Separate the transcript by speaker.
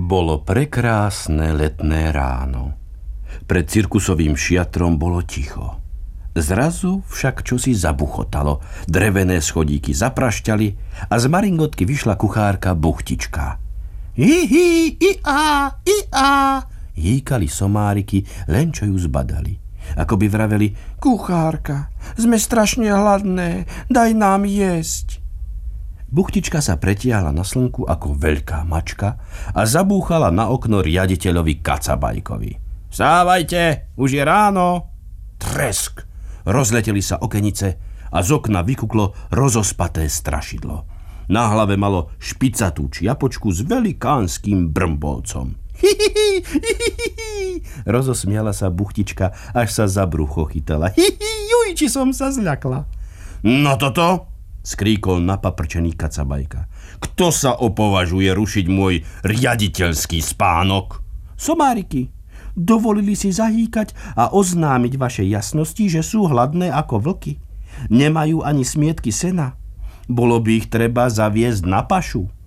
Speaker 1: Bolo prekrásne letné ráno. Pred cirkusovým šiatrom bolo ticho. Zrazu však čosi zabuchotalo, drevené schodíky zaprašťali a z maringotky vyšla kuchárka Buchtička. Hi, i-a, hýkali somáriky, len čo ju zbadali. Ako by vraveli, kuchárka, sme strašne hladné, daj nám jesť. Buchtička sa pretiahla na slnku ako veľká mačka a zabúchala na okno riaditeľovi Kacabajkovi. Vstávajte, už je ráno. Tresk! Rozleteli sa okenice a z okna vykuklo rozospaté strašidlo. Na hlave malo špicatú čiapočku s velikánskym brmbolcom. Rozosmiala sa Buchtička, až sa za brucho chytala. Juj, či som sa zľakla. No toto, skríkol napaprčený Kacabajka. Kto sa opovažuje rušiť môj riaditeľský spánok? Somáriky dovolili si zahýkať a oznámiť vašej jasnosti, že sú hladné ako vlky. Nemajú ani smietky sena. Bolo by ich treba zaviesť na pašu.